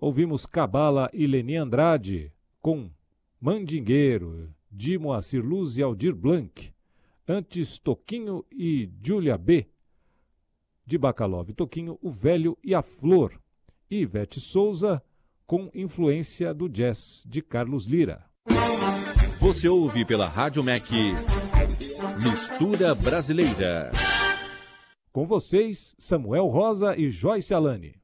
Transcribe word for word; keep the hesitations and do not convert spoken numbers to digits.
Ouvimos Cabala e Leni Andrade com Mandingueiro, de Moacir Luz e Aldir Blanc. Antes, Toquinho e Júlia B. De Bacalov e Toquinho, O Velho e a Flor. E Ivete Souza com influência do jazz, de Carlos Lira. Você ouve pela Rádio M E C Mistura Brasileira. Com vocês, Samuel Rosa e Joyce Alane.